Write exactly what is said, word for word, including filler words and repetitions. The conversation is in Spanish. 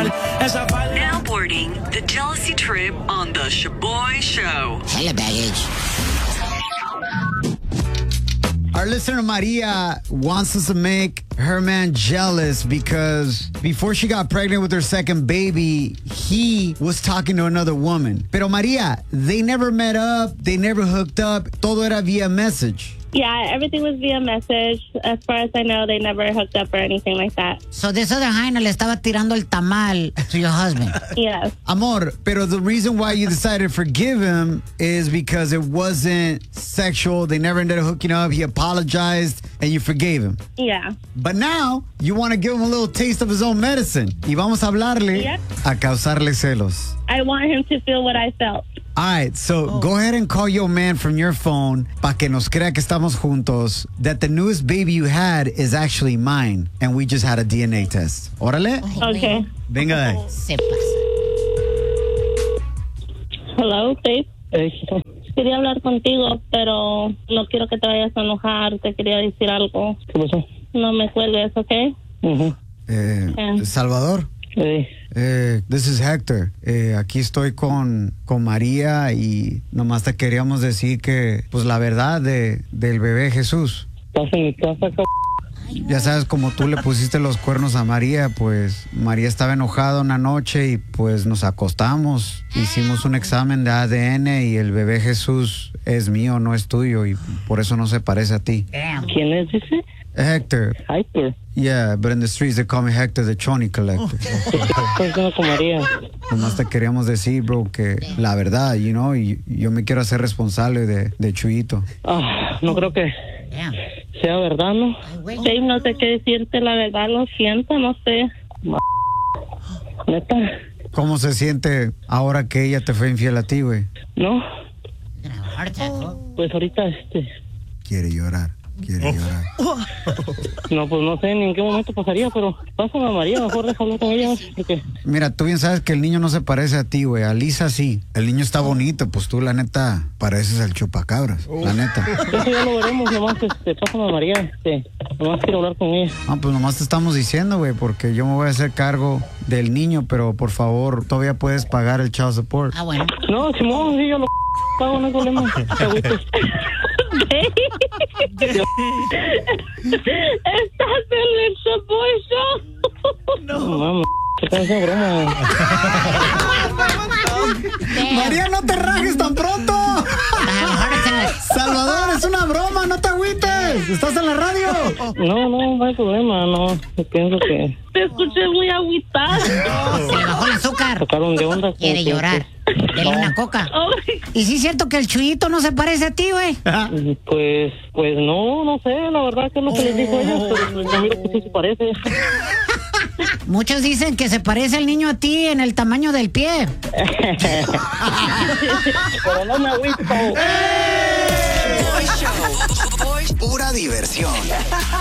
mal. Esa falda. Now boarding the jealousy trip on the Shaboy Show. Hella baggage. Our listener Maria wants us to make her man jealous because before she got pregnant with her second baby, he was talking to another woman. Pero Maria, they never met up, they never hooked up, todo era via message. Yeah, everything was via message. As far as I know, they never hooked up or anything like that. So this other hyena le estaba tirando el tamal to your husband. Yes. Amor, pero the reason why you decided to forgive him is because it wasn't sexual. They never ended up hooking up. He apologized and you forgave him. Yeah. But now you want to give him a little taste of his own medicine. Y vamos a hablarle Yep. a causarle celos. I want him to feel what I felt. All right, so oh. go ahead and call your man from your phone pa' que nos crea que estamos juntos, that the newest baby you had is actually mine, and we just had a D N A test. Órale? Okay. Venga de ahí. Se pasa. Hello, Dave. Hey. Quería hablar contigo, pero no quiero que te vayas a enojar. Te quería decir algo. ¿Qué pasó? No me cuelgues, ¿ok? Uh-huh. Eh, Okay. Salvador. Hey. Eh, this is Hector. Eh, aquí estoy con, con María y nomás te queríamos decir que, pues la verdad de, del bebé Jesús. ¿Estás en mi casa, cabrón? Ya sabes, como tú le pusiste los cuernos a María, pues María estaba enojada una noche y pues nos acostamos. Hicimos un examen de A D N y el bebé Jesús es mío, no es tuyo y por eso no se parece a ti. ¿Quién es ese? Hector. Hyper. Yeah, but in the streets they call me Hector the Choni Collector. Estoy con María. Nomás te queríamos decir, bro, que la verdad, you know, y, yo me quiero hacer responsable de, de Chuyito. Ah, no creo que sea verdad, ¿no? Dave, no sé qué decirte, la verdad, lo siento, no sé. ¿Neta? ¿Cómo se siente ahora que ella te fue infiel a ti, güey? No. Pues ahorita, este... Quiere llorar. Quiere llorar. No, pues no sé ni en qué momento pasaría, pero pásame a María, mejor déjalo con ella, porque... Mira, tú bien sabes que el niño no se parece a ti, güey. A Lisa sí. El niño está bonito, pues tú, la neta, pareces al chupacabras, la neta. Eso ya lo veremos, nomás, este, pásame a María, este, nomás quiero hablar con ella. No, pues nomás te estamos diciendo, güey, porque yo me voy a hacer cargo del niño, pero por favor, todavía puedes pagar el child support. Ah, bueno. No, Simón, sí, yo lo pago, no hay problema. Te agüites. Estás en el Shaboy Show. No, mames, ¿qué tal esa broma? María, no te rajes tan pronto. Salvador, es una broma, no te agüites. ¿Estás en la radio? No, no, no hay problema, no. Yo pienso que... Te escuché muy agüitado. Se le bajó el azúcar. Sacaron de onda. Quiere llorar. Dele una coca. Oh, ¿Y sí es cierto que el Chuyito no se parece a ti, güey? Pues, pues no, no sé, la verdad que es lo que les dijo a ellos, pero yo miro que sí se parece. Muchos dicen que se parece el niño a ti en el tamaño del pie. Pero no me agüito. Shaboy Show. Pura diversión.